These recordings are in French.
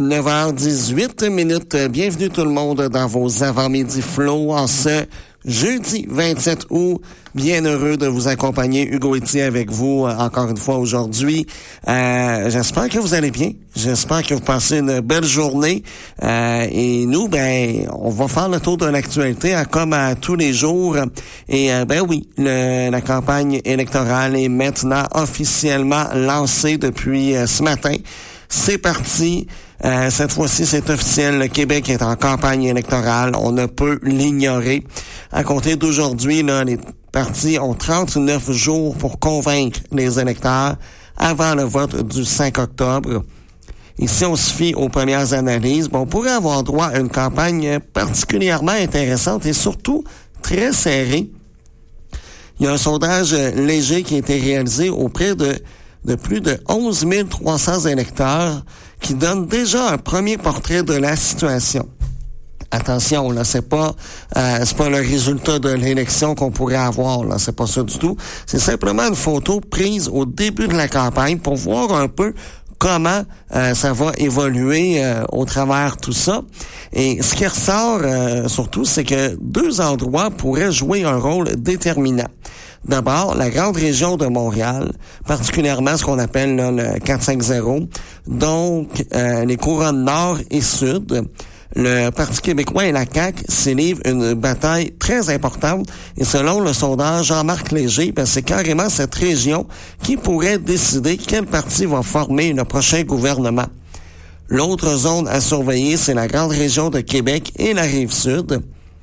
9h18. Bienvenue tout le monde dans vos avant-midi flow en ce jeudi 27 août. Bien heureux de vous accompagner, Hugo Etier avec vous encore une fois aujourd'hui. J'espère que vous allez bien. J'espère que vous passez une belle journée. Et nous, on va faire le tour de l'actualité comme à tous les jours. Et oui, la campagne électorale est maintenant officiellement lancée depuis ce matin. C'est parti. Cette fois-ci, c'est officiel. Le Québec est en campagne électorale. On ne peut l'ignorer. À compter d'aujourd'hui, là, les partis ont 39 jours pour convaincre les électeurs avant le vote du 5 octobre. Et si on se fie aux premières analyses, on pourrait avoir droit à une campagne particulièrement intéressante et surtout très serrée. Il y a un sondage léger qui a été réalisé auprès de plus de 11 300 électeurs qui donne déjà un premier portrait de la situation. Attention, là, c'est pas le résultat de l'élection qu'on pourrait avoir, là, c'est pas ça du tout. C'est simplement une photo prise au début de la campagne pour voir un peu comment ça va évoluer au travers tout ça. Et ce qui ressort surtout, c'est que deux endroits pourraient jouer un rôle déterminant. D'abord, la grande région de Montréal, particulièrement ce qu'on appelle là, le 450, donc les couronnes nord et sud. Le Parti québécois et la CAQ s'y livrent une bataille très importante et selon le sondage Jean-Marc Léger, c'est carrément cette région qui pourrait décider quel parti va former le prochain gouvernement. L'autre zone à surveiller, c'est la grande région de Québec et la Rive-Sud.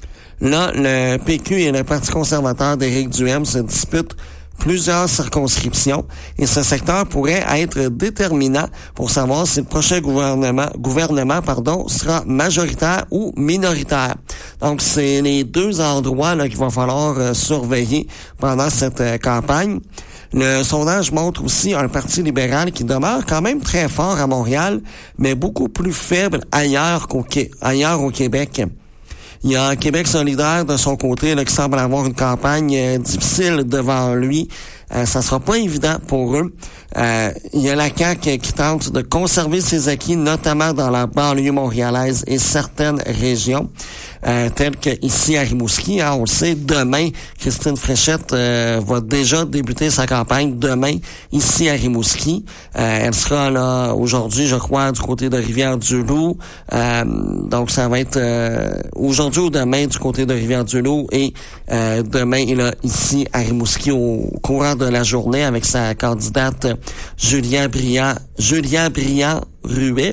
Là, le PQ et le Parti conservateur d'Éric Duhaime se disputent plusieurs circonscriptions et ce secteur pourrait être déterminant pour savoir si le prochain gouvernement sera majoritaire ou minoritaire. Donc, c'est les deux endroits là qu'il va falloir surveiller pendant cette campagne. Le sondage montre aussi un parti libéral qui demeure quand même très fort à Montréal, mais beaucoup plus faible ailleurs au Québec. Il y a Québec solidaire de son côté là, qui semble avoir une campagne difficile devant lui. Ça sera pas évident pour eux. Il y a la CAQ qui tente de conserver ses acquis, notamment dans la banlieue montréalaise et certaines régions, telles que ici à Rimouski. On le sait, demain, Christine Fréchette va déjà débuter sa campagne demain ici à Rimouski. Elle sera là aujourd'hui, je crois, du côté de Rivière-du-Loup. Donc ça va être aujourd'hui ou demain du côté de Rivière-du-Loup et demain là ici à Rimouski au courant de la journée avec sa candidate Julien Brillant-Ruet.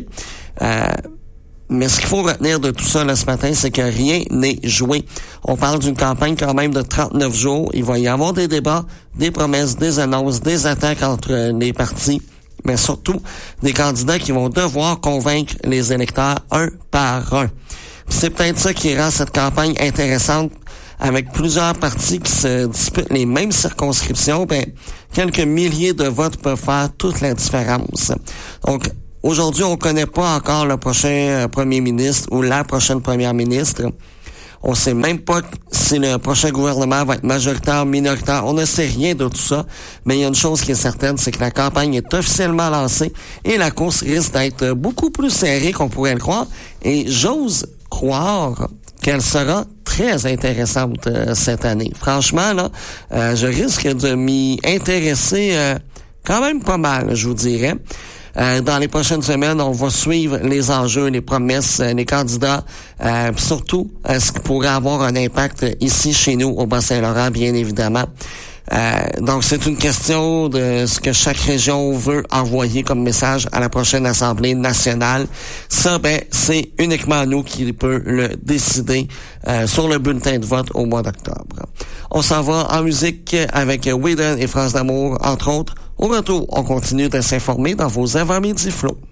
Mais ce qu'il faut retenir de tout ça là, ce matin, c'est que rien n'est joué. On parle d'une campagne quand même de 39 jours. Il va y avoir des débats, des promesses, des annonces, des attaques entre les partis, mais surtout des candidats qui vont devoir convaincre les électeurs un par un. Puis c'est peut-être ça qui rend cette campagne intéressante. Avec plusieurs partis qui se disputent les mêmes circonscriptions, quelques milliers de votes peuvent faire toute la différence. Donc, aujourd'hui, on connaît pas encore le prochain premier ministre ou la prochaine première ministre. On sait même pas si le prochain gouvernement va être majoritaire ou minoritaire. On ne sait rien de tout ça. Mais il y a une chose qui est certaine, c'est que la campagne est officiellement lancée et la course risque d'être beaucoup plus serrée qu'on pourrait le croire. Et j'ose croire qu'elle sera très intéressante cette année. Franchement, là, je risque de m'y intéresser quand même pas mal, je vous dirais. Dans les prochaines semaines, on va suivre les enjeux, les promesses, les candidats, surtout ce qui pourrait avoir un impact ici chez nous au Bas-Saint-Laurent, bien évidemment. Donc, c'est une question de ce que chaque région veut envoyer comme message à la prochaine Assemblée nationale. Ça, c'est uniquement nous qui peut le décider sur le bulletin de vote au mois d'octobre. On s'en va en musique avec Whedon et France d'amour, entre autres. Au retour, on continue de s'informer dans vos avant-midi flow.